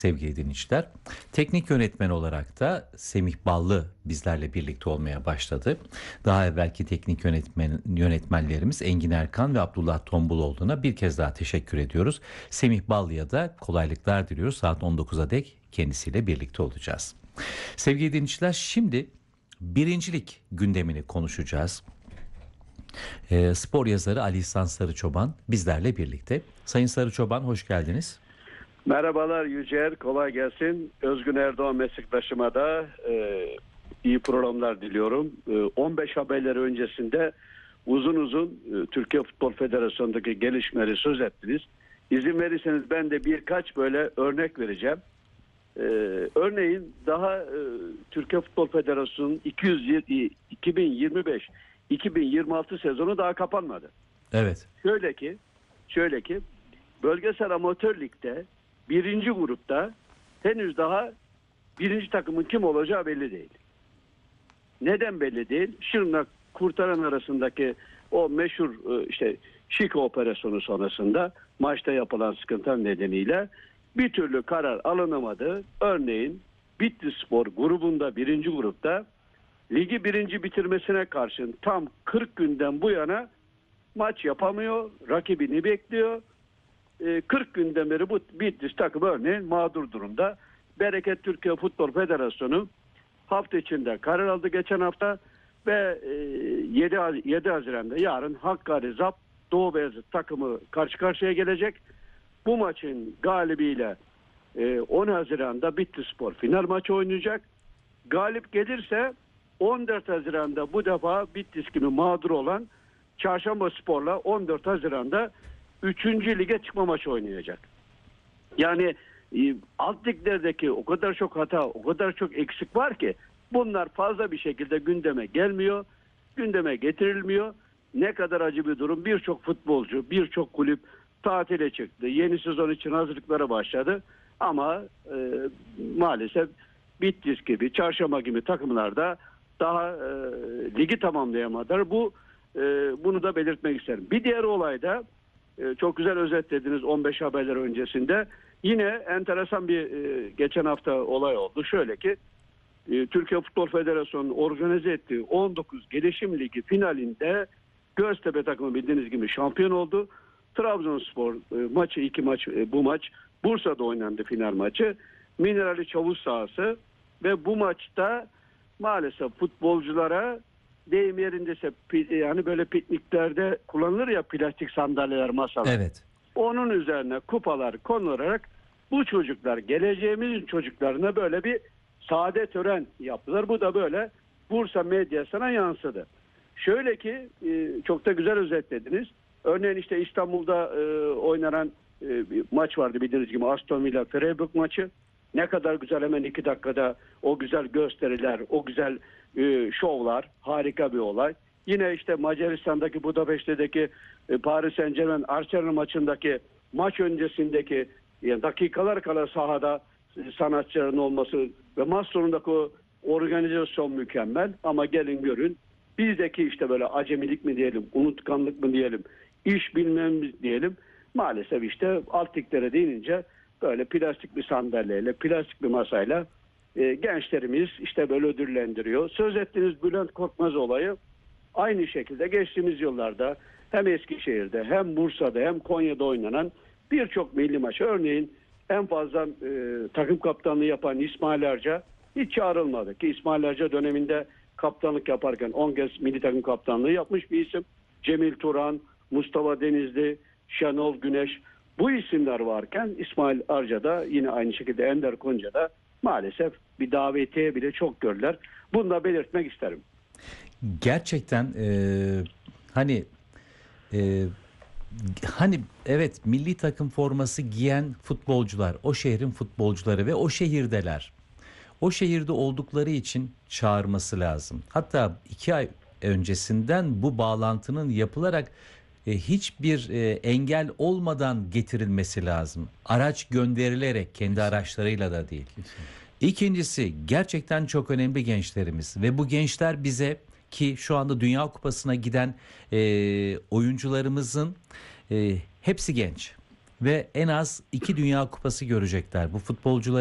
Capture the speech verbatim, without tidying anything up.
Sevgili dinleyiciler, teknik yönetmen olarak da Semih Ballı bizlerle birlikte olmaya başladı. Daha evvelki teknik yönetmen yönetmenlerimiz Engin Erkan ve Abdullah Tombuloğlu'na bir kez daha teşekkür ediyoruz. Semih Ballı'ya da kolaylıklar diliyoruz. Saat on dokuza dek kendisiyle birlikte olacağız. Sevgili dinleyiciler, şimdi birincilik gündemini konuşacağız. E, spor yazarı Ali İhsan Sarıçoban bizlerle birlikte. Sayın Sarıçoban, hoş geldiniz. Merhabalar Yücel, kolay gelsin. Özgün Erdoğan meslektaşıma da e, iyi programlar diliyorum. E, on beş haberleri öncesinde uzun uzun e, Türkiye Futbol Federasyonu'ndaki gelişmeleri söz ettiniz. İzin verirseniz ben de birkaç böyle örnek vereceğim. E, örneğin daha e, Türkiye Futbol Federasyonu'nun iki bin yirmi beş iki bin yirmi altı sezonu daha kapanmadı. Evet. Şöyle ki, şöyle ki bölgesel amatör ligde birinci grupta henüz daha birinci takımın kim olacağı belli değil. Neden belli değil? Şırnak Kurtaran arasındaki o meşhur işte Şiko operasyonu sonrasında maçta yapılan sıkıntı nedeniyle bir türlü karar alınamadı. Örneğin Bitlisspor grubunda birinci grupta ligi birinci bitirmesine karşın tam kırk günden bu yana maç yapamıyor, rakibini bekliyor. kırk günden beri bu Bitlis takımı örneğin mağdur durumda. Bereket Türkiye Futbol Federasyonu hafta içinde karar aldı geçen hafta ve yedi Haziran'da yarın Hakkari Zap Doğu Beyazıt takımı karşı karşıya gelecek. Bu maçın galibiyle on Haziran'da Bitlisspor final maçı oynayacak. Galip gelirse on dört Haziran'da bu defa Bitlis gibi mağdur olan Çarşambaspor'la on dört Haziran'da üçüncü lige çıkma maçı oynayacak. Yani e, alt liglerdeki o kadar çok hata, o kadar çok eksik var ki bunlar fazla bir şekilde gündeme gelmiyor, gündeme getirilmiyor. Ne kadar acı bir durum. Birçok futbolcu, birçok kulüp tatile çıktı. Yeni sezon için hazırlıklara başladı. Ama e, maalesef Bitlis gibi, Çarşamba gibi takımlarda daha e, ligi tamamlayamadılar. Bu e, bunu da belirtmek isterim. Bir diğer olay da çok güzel özetlediniz on beş haberler öncesinde. Yine enteresan bir e, geçen hafta olay oldu. Şöyle ki e, Türkiye Futbol Federasyonu'nun organize ettiği on dokuz Gelişim Ligi finalinde Göztepe takımı bildiğiniz gibi şampiyon oldu. Trabzonspor e, maçı iki maç e, bu maç Bursa'da oynandı final maçı. Minerali Çavuş sahası ve bu maçta maalesef futbolculara deyim yerindeyse yani böyle pikniklerde kullanılır ya plastik sandalyeler, masalar. Evet. Onun üzerine kupalar konularak bu çocuklar geleceğimizin çocuklarına böyle bir sade tören yaptılar. Bu da böyle Bursa medyasına yansıdı. Şöyle ki çok da güzel özetlediniz. Örneğin işte İstanbul'da oynanan bir maç vardı bildiğiniz gibi, Aston Villa Freiburg maçı. Ne kadar güzel, hemen iki dakikada o güzel gösteriler, o güzel e, şovlar, harika bir olay. Yine işte Macaristan'daki Budapeşte'deki e, Paris Saint-Germain Arsenal maçındaki maç öncesindeki yani dakikalar kala sahada e, sanatçıların olması ve maç sonundaki o organizasyon mükemmel. Ama gelin görün bizdeki işte böyle acemilik mi diyelim, unutkanlık mı diyelim, iş bilmem mi diyelim, maalesef işte alt liglere değinince böyle plastik bir sandalyeyle, plastik bir masayla e, gençlerimiz işte böyle ödüllendiriyor. Söz ettiğiniz Bülent Korkmaz olayı aynı şekilde geçtiğimiz yıllarda hem Eskişehir'de hem Bursa'da hem Konya'da oynanan birçok milli maç. Örneğin en fazla e, takım kaptanlığı yapan İsmail Arca hiç çağrılmadı ki İsmail Arca döneminde kaptanlık yaparken on kez milli takım kaptanlığı yapmış bir isim. Cemil Turan, Mustafa Denizli, Şenol Güneş, bu isimler varken İsmail Arca da yine aynı şekilde Ender Konca da maalesef bir davetiye bile çok gördüler. Bunu da belirtmek isterim. Gerçekten e, hani e, hani evet, milli takım forması giyen futbolcular o şehrin futbolcuları ve o şehirdeler. O şehirde oldukları için çağırması lazım. Hatta iki ay öncesinden bu bağlantının yapılarak e, hiçbir e, engel olmadan getirilmesi lazım. Araç gönderilerek, kendi araçlarıyla da değil. İkincisi, gerçekten çok önemli gençlerimiz ve bu gençler bize, ki şu anda Dünya Kupası'na giden e, oyuncularımızın e, hepsi genç. ve en az iki Dünya Kupası görecekler. Bu futbolcular